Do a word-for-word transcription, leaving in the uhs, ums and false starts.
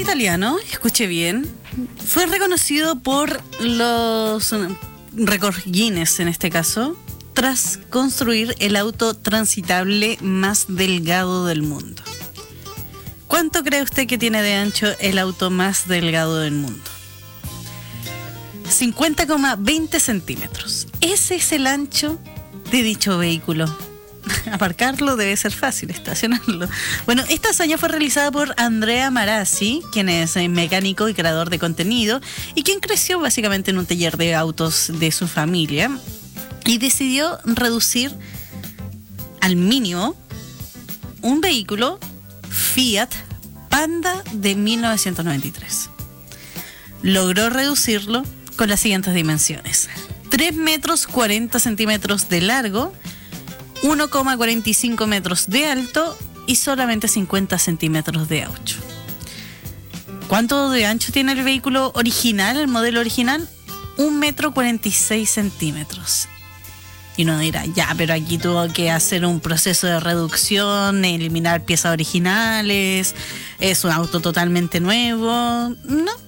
italiano, escuche bien, fue reconocido por los récord Guinness en este caso, tras construir el auto transitable más delgado del mundo. ¿Cuánto cree usted que tiene de ancho el auto más delgado del mundo? cincuenta coma veinte centímetros. Ese es el ancho de dicho vehículo. Aparcarlo debe ser fácil, estacionarlo. Bueno, esta hazaña fue realizada por Andrea Marazzi, quien es mecánico y creador de contenido, y quien creció básicamente en un taller de autos de su familia, y decidió reducir al mínimo un vehículo Fiat Panda de mil novecientos noventa y tres. Logró reducirlo con las siguientes dimensiones: tres metros cuarenta centímetros de largo, uno coma cuarenta y cinco metros de alto y solamente cincuenta centímetros de ancho. ¿Cuánto de ancho tiene el vehículo original, el modelo original? un metro cuarenta y seis centímetros. Y uno dirá, ya, pero aquí tuvo que hacer un proceso de reducción, eliminar piezas originales, es un auto totalmente nuevo. No,